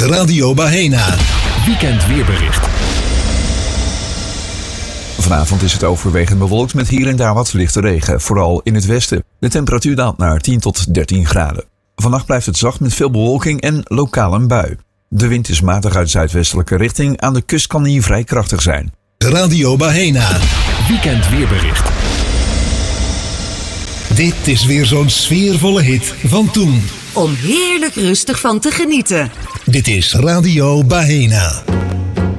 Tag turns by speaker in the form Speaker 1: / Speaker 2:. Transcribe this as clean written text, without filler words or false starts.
Speaker 1: Radio Bahena.
Speaker 2: Weekend weerbericht.
Speaker 3: Vanavond is het overwegend bewolkt met hier en daar wat lichte regen, vooral in het westen. De temperatuur daalt naar 10 tot 13 graden. Vannacht blijft het zacht met veel bewolking en lokaal een bui. De wind is matig uit zuidwestelijke richting, aan de kust kan die vrij krachtig zijn.
Speaker 1: Radio Bahena.
Speaker 2: Weekend weerbericht.
Speaker 1: Dit is weer zo'n sfeervolle hit van toen.
Speaker 4: Om heerlijk rustig van te genieten.
Speaker 1: Dit is Radio Bahena.